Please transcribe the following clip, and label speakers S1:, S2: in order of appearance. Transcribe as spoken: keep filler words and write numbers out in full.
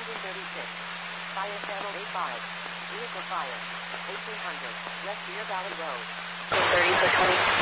S1: Engine thirty-six. Fire channel eighty-five. Vehicle fire. eighteen hundred. West Deer Valley Road.
S2: thirty for twenty.